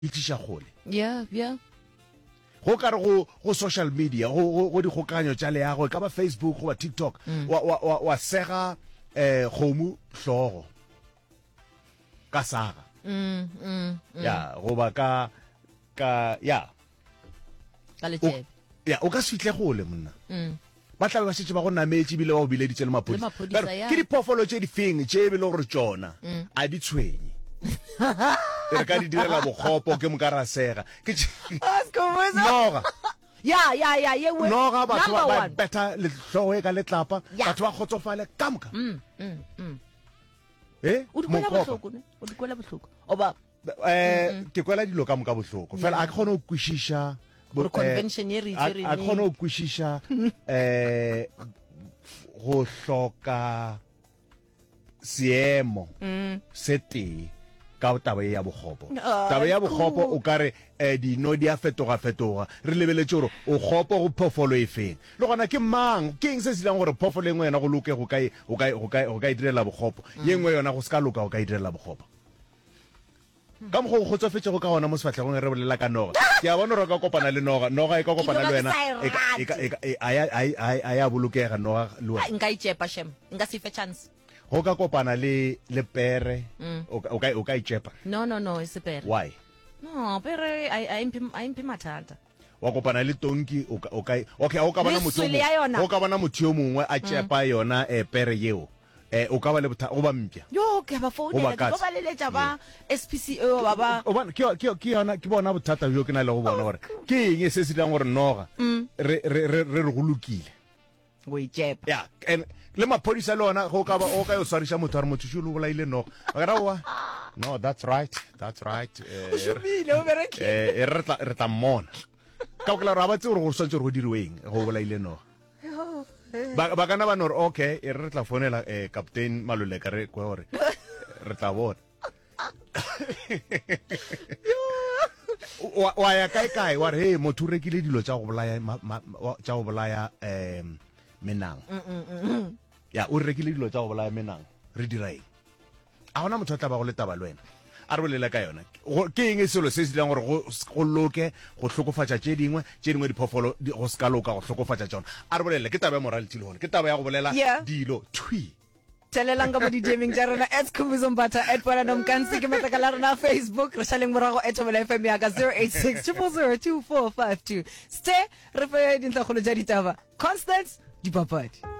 Itisha gole. Yeah. Go ka re go social media go di gokanyo tsa le yago ka ba Facebook go ba TikTok wa sega khomu hlogo ka saga ya go ba ka ya Kalejebe. ya o ka se fitle gole monna ba tla ba setse ba go nametse bile ba o bile ditse le mapodisa ke di phofolo tse di feng tse be le gore tsona a di tshwenye re ka di direla bogopo ke mokarasega ke noga Yeah, noga batho ba beta le hlogo e ka letlapa batho ba khotsofale ka moka o di kwela bohloko oba ke kwela dilo ka moka bohloko fela a ke khone o kwishisha convention ye re tsere a khone o kwishisha go hloka seemo sete ka taba ya bogopo taba ya bogopo o kare dino di a fetoga re lebeletse gore o gopo go phofolo e feng le gona ke mang ke eng se se dilang gore phofolo engwe yona go loke go ka idirela bogopo ye nngwe yona go ska loka go ka idirela bogopo ka mo go khotsofetse go ka ona mo sefatlhegong re bolela ka noga ke a bona re ka kopana le noga e ka kopana le wena a ya bolokega noga le wena nka itsepa shem nka se fe chance go ka kopana le pere o ka itsepa no it's a pere why no pere I impi mathata wa kopana le tonki okay o ka bana motho yo mongwe a tsepa yona pere yeo o ka ba le go ba mpya yo ke ba phone le go ba le letsa ba SPCO ba o ba ke yona ke bona bothata jo ke na le go bona gore ke eng se se dang gore noga re go lokile go itsepa ya le maphodisa le ona go ka ba o ka yo swarisha motho a re motho tsholo bola ile no ga wa no that's right shumile o bereke re tla mona ka go la ra ba tse gore go swantse go diriweng go bola ile no ba kana ba no okay re tla fonela captain Maluleka re go gore re tla bona wa ya kai wa re motho rekile dilo tsa go bolaya menang ya o rekile dilo tsa go bolaya menang re diraeng a gona motho tla ba go letaba le wena a re bolela ka yona ke eng selo se se dirang gore go loke go hlokofatsa tse dingwe diphofolo go ska loka go hlokofatsa tsona a re bolela ke taba ya morality le hone ke taba ya go bolela dilo twi Telelang ka di gaming ja rona @Khumbuzo Mbatha @Palanomkansi ke metla ka la rona Facebook re shaleng morago @FM ya ka 086 0002452 stay re fe dintlha go le ja ditaba Constance Dipapadi